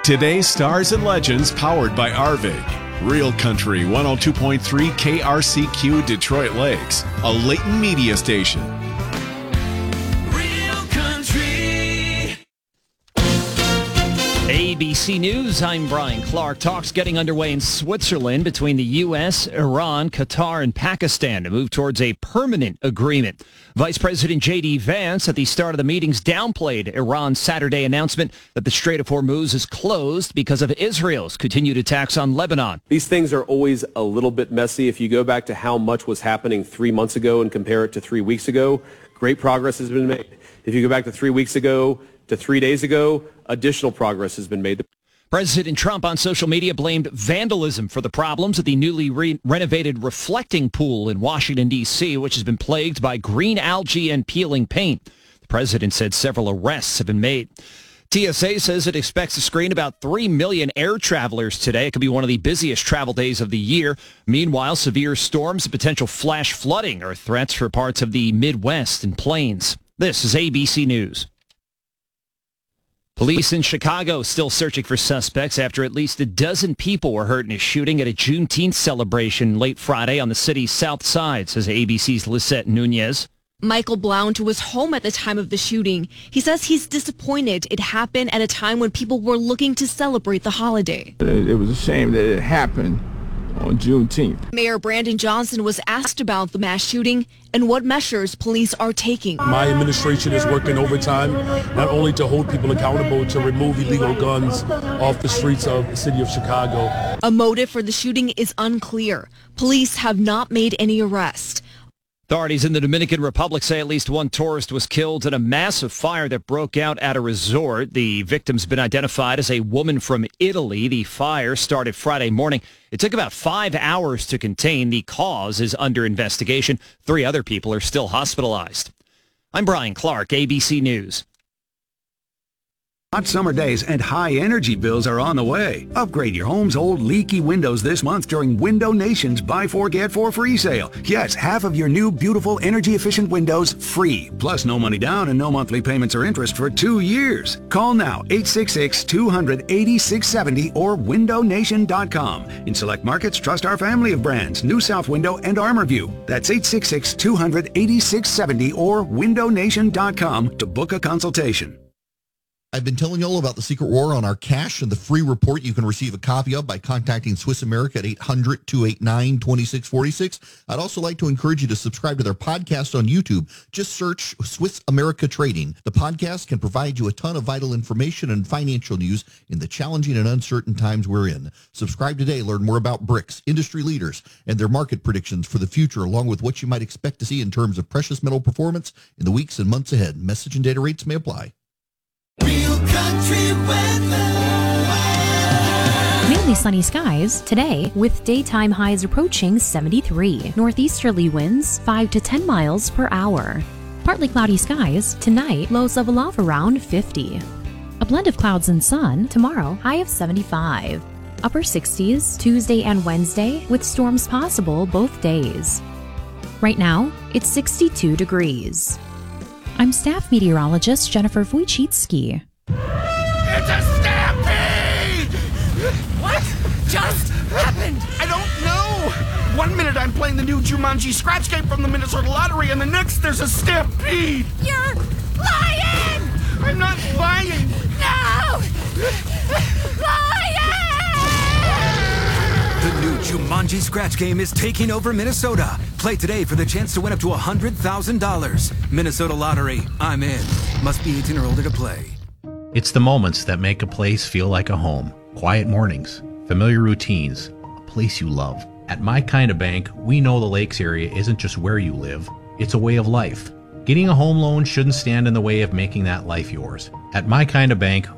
Today's Stars and Legends powered by Arvig. Real Country 102.3 KRCQ Detroit Lakes, a Leighton media station. Real Country. ABC News, I'm Brian Clark. Talks getting underway in Switzerland between the U.S., Iran, Qatar, and Pakistan to move towards a permanent agreement. Vice President J.D. Vance at the start of the meetings downplayed Iran's Saturday announcement that the Strait of Hormuz is closed because of Israel's continued attacks on Lebanon. These things are always a little bit messy. If you go back to how much was happening 3 months ago and compare it to 3 weeks ago, great progress has been made. If you go back to 3 weeks ago to 3 days ago, additional progress has been made. President Trump on social media blamed vandalism for the problems at the newly renovated reflecting pool in Washington, D.C., which has been plagued by green algae and peeling paint. The president said several arrests have been made. TSA says it expects to screen about 3 million air travelers today. It could be one of the busiest travel days of the year. Meanwhile, severe storms and potential flash flooding are threats for parts of the Midwest and Plains. This is ABC News. Police in Chicago still searching for suspects after at least a dozen people were hurt in a shooting at a Juneteenth celebration late Friday on the city's south side, says ABC's Lisette Nunez. Michael Blount was home at the time of the shooting. He says he's disappointed it happened at a time when people were looking to celebrate the holiday. It was a shame that it happened on Juneteenth. Mayor Brandon Johnson was asked about the mass shooting and what measures police are taking. My administration is working overtime, not only to hold people accountable, to remove illegal guns off the streets of the city of Chicago. A motive for the shooting is unclear. Police have not made any arrests. Authorities in the Dominican Republic say at least one tourist was killed in a massive fire that broke out at a resort. The victim's been identified as a woman from Italy. The fire started Friday morning. It took about 5 hours to contain. The cause is under investigation. 3 other people are still hospitalized. I'm Brian Clark, ABC News. Hot summer days and high energy bills are on the way. Upgrade your home's old leaky windows this month during Window Nation's Buy 4 Get 4 free sale. Yes, half of your new beautiful energy efficient windows free. Plus no money down and no monthly payments or interest for 2 years. Call now 866-200-8670 or windownation.com. In select markets, trust our family of brands, New South Window and ArmorView. That's 866-200-8670 or windownation.com to book a consultation. I've been telling you all about the Secret War on our cash and the free report you can receive a copy of by contacting Swiss America at 800-289-2646. I'd also like to encourage you to subscribe to their podcast on YouTube. Just search Swiss America Trading. The podcast can provide you a ton of vital information and financial news in the challenging and uncertain times we're in. Subscribe today. Learn more about BRICS, industry leaders, and their market predictions for the future, along with what you might expect to see in terms of precious metal performance in the weeks and months ahead. Message and data rates may apply. Real Country weather. Mainly sunny skies today with daytime highs approaching 73. Northeasterly winds 5 to 10 miles per hour. Partly cloudy skies tonight, lows level off around 50. A blend of clouds and sun tomorrow, high of 75. Upper 60s Tuesday and Wednesday with storms possible both days. Right now, it's 62 degrees. I'm staff meteorologist Jennifer Wojcicki. It's a stampede! What just happened? I don't know. 1 minute I'm playing the new Jumanji scratch game from the Minnesota Lottery, and the next there's a stampede. You're lying! I'm not lying. No! Lying! The new Jumanji scratch game is taking over Minnesota. Play today for the chance to win up to $100,000. Minnesota Lottery. I'm in. Must be 18 or older to play. It's the moments that make a place feel like a home. Quiet mornings, familiar routines, a place you love. At My Kind of Bank, we know the Lakes area isn't just where you live, it's a way of life. Getting a home loan shouldn't stand in the way of making that life yours. At My Kind of Bank,